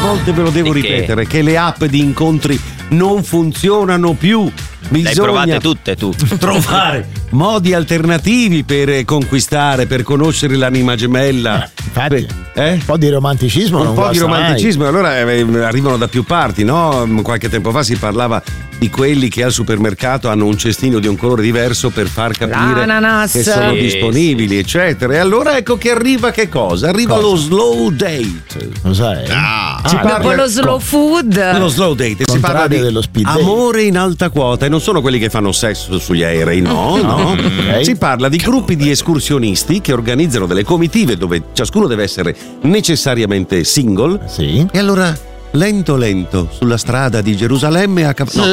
volte ve lo devo ripetere, che le app di incontri non funzionano più. Le hai provate tutte tu. Trovare modi alternativi per conquistare, per conoscere l'anima gemella. Infatti, un po' di romanticismo. Un po' di romanticismo, allora arrivano da più parti, no? Qualche tempo fa si parlava di quelli che al supermercato hanno un cestino di un colore diverso per far capire l'ananas, che sono disponibili, eccetera. E allora ecco che arriva che cosa? Arriva lo slow date. Cos'è? Dopo lo slow food. Lo slow date, si parla di dello speed amore in alta quota, e non sono quelli che fanno sesso sugli aerei, no. Okay. Si parla di gruppi di escursionisti che organizzano delle comitive dove ciascuno deve essere necessariamente single. Sì. E allora lento sulla strada di Gerusalemme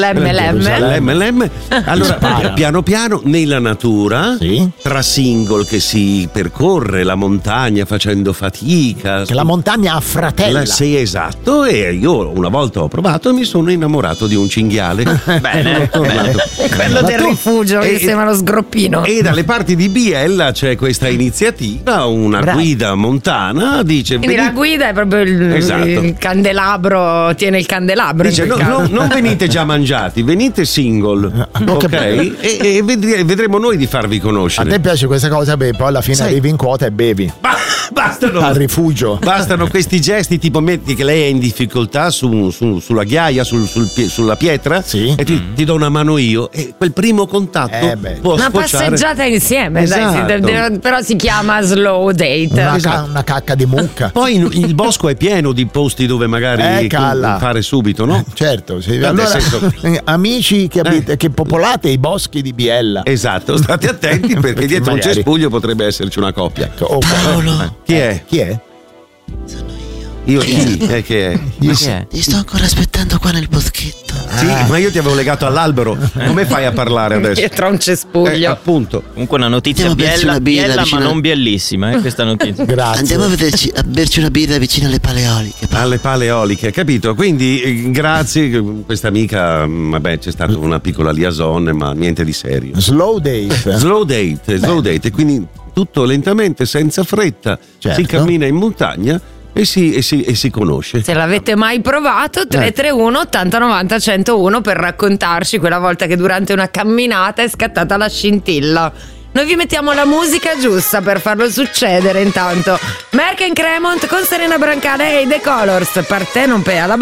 Lemme. Allora piano piano nella natura, sì, tra single che si percorre la montagna facendo fatica, che la montagna affratella. Sì, esatto. E io una volta ho provato e mi sono innamorato di un cinghiale. Bene. Quello del rifugio che sembra lo sgroppino. E dalle parti di Biella c'è questa iniziativa, una guida montana, dice. Quindi la guida è proprio il candelabro, tiene il candelabro. Dice non venite già mangiati, venite single, ok? E vedremo noi di farvi conoscere. A te piace questa cosa? Beh, poi alla fine arrivi in quota e bevi. Bastano al rifugio. Bastano questi gesti, tipo metti che lei è in difficoltà sulla ghiaia, sulla pietra, sì, e ti do una mano io, e quel primo contatto può una sfociare. Passeggiata insieme, esatto. dai, però si chiama slow date. Una cacca di mucca. Poi il bosco è pieno di posti dove magari fare subito, no? Certo, sì. Allora, amici che popolate i boschi di Biella. Esatto, state attenti perché dietro un cespuglio potrebbe esserci una coppia. Paolo. Chi è? Sono io. Chi è? Ti sto ancora aspettando qua nel boschetto. Sì, ma io ti avevo legato all'albero. Come fai a parlare adesso? Dietro a un cespuglio. Appunto. Comunque una notizia biella ma non biellissima, questa notizia. Grazie. Andiamo a berci una birra vicino alle paleoliche. Alle paleoliche, capito? Quindi grazie, questa amica, vabbè, c'è stata una piccola liaison, ma niente di serio. Slow date. Quindi tutto lentamente, senza fretta, si cammina in montagna e si conosce. Se l'avete mai provato, 331 80 90 101 per raccontarci quella volta che durante una camminata è scattata la scintilla. Noi vi mettiamo la musica giusta per farlo succedere. Intanto Merck & Cremont con Serena Brancale e The Colors, per te non pea la